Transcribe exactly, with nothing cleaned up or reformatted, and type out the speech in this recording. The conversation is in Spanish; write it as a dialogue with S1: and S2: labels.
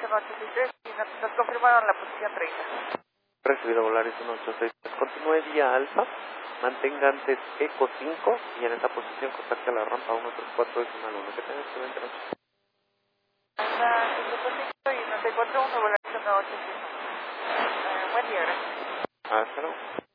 S1: uno ocho seis tres y nos, nos confirmaron la posición treinta.
S2: Recibido Volaris uno ocho seis tres. Continúe vía alfa, mantenga antes Eco cinco y en esta posición contacte la rampa uno tres cuatro decimal uno. Que tenga excelente noche.
S1: Eco cinco y noventa y cuatro uno, Volaris uno ocho seis uno. Uh, buen día, gracias.
S2: Hasta luego.